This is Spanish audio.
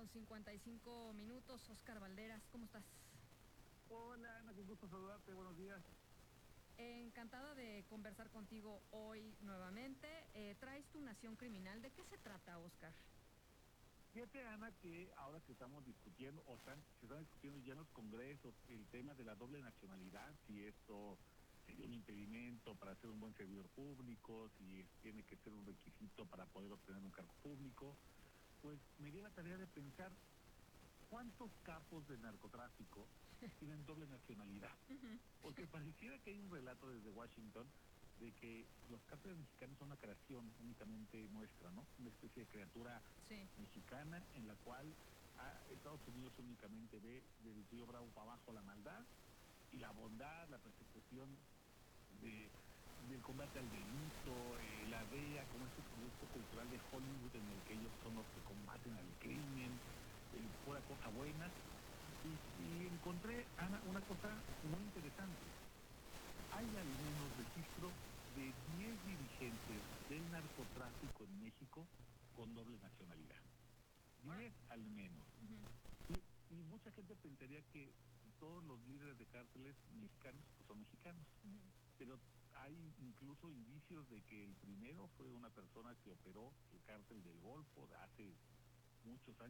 9:55. Óscar Valderas, ¿cómo estás? Hola Ana, qué gusto saludarte, buenos días. Encantada de conversar contigo hoy nuevamente. Traes tu Nación Criminal. ¿De qué se trata, Óscar? Fíjate Ana que ahora que estamos discutiendo, se están discutiendo ya en los congresos el tema de la doble nacionalidad, si esto sería un impedimento para ser un buen servidor público, si tiene que ser un requisito para poder obtener un cargo público, pues me dio la tarea de pensar cuántos capos de narcotráfico tienen doble nacionalidad. Porque pareciera que hay un relato desde Washington de que los cárteles mexicanos son una creación únicamente nuestra, ¿no? Una especie de criatura mexicana en la cual Estados Unidos únicamente ve del río Bravo para abajo la maldad y la bondad, la persecución del combate al delito, la DEA como este producto cultural de Hollywood en el que ellos son los que combaten al crimen, pura cosa buena. Y encontré, Ana, una cosa muy interesante. Hay al menos registro de 10 dirigentes del narcotráfico en México con doble nacionalidad. 10 al menos. Y mucha gente pensaría que todos los líderes de cárteles mexicanos pues son mexicanos. Pero hay incluso indicios de que el primero fue una persona que operó el cártel del Golfo de hace muchos años.